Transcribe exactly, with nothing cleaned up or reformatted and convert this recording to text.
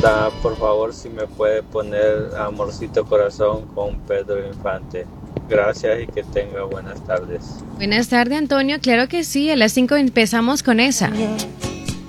Da, por favor, si me puede poner Amorcito Corazón con Pedro Infante. Gracias y que tenga buenas tardes. Buenas tardes, Antonio. Claro que sí, a las cinco empezamos con esa.